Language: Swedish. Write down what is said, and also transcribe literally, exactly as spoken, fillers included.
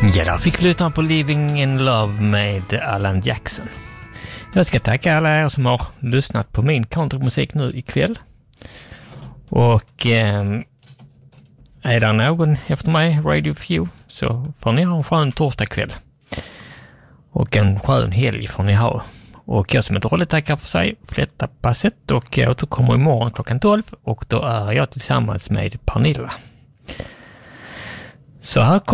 Ja, där fick vi lyssna på Living in Love med Alan Jackson. Jag ska tacka alla er som har lyssnat på min countrymusik nu ikväll. Och eh, är det någon efter mig, Radio Few, så får ni ha en skön torsdagkväll. Och en skön helg får ni ha. Och jag som heter Rolle tackar för sig för detta passet, och jag återkommer imorgon klockan tolv, och då är jag tillsammans med Pernilla. Så här kommer